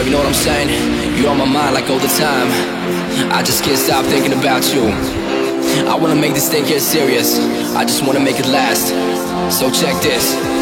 you know what I'm saying? You're on my mind like all the time. I just can't stop thinking about you. I wanna make this thing get serious, I just wanna make it last. So check this.